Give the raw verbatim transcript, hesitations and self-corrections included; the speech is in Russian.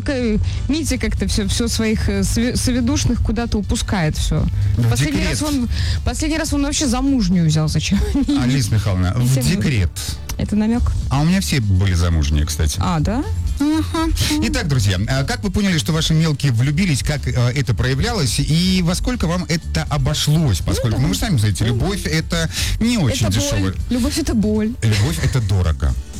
жалко, Митя как-то все, все своих соведушных куда-то упускает все. Последний раз, он, последний раз он вообще замужнюю взял зачем? Алиса Михайловна, в декрет. Это намек? А у меня все были замужние, кстати. А, да? Ага. Итак, друзья, как вы поняли, что ваши мелкие влюбились, как это проявлялось и во сколько вам это обошлось? Поскольку, ну, да. ну вы сами знаете, любовь это не очень это дешевая. Любовь это боль. Любовь это дорого.